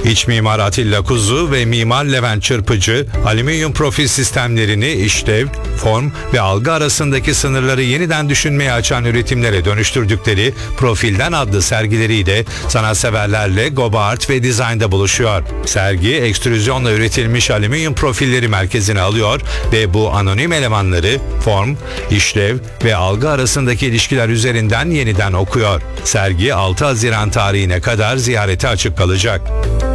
İç mimar Atilla Kuzu ve mimar Levent Çırpıcı, alüminyum profil sistemlerini işlev, form ve algı arasındaki sınırları yeniden düşünmeye açan üretimlere dönüştürdükleri Profilden adlı sergileriyle sanatseverlerle Goba Art ve Design'da buluşuyor. Sergi, ekstrüzyonla üretilmiş alüminyum profilleri merkezine alıyor ve bu anonim elemanları form, işlev ve algı arasındaki ilişkiler üzerinden yeniden okuyor. Sergi 6 Haziran tarihine kadar ziyarete açık kalacak.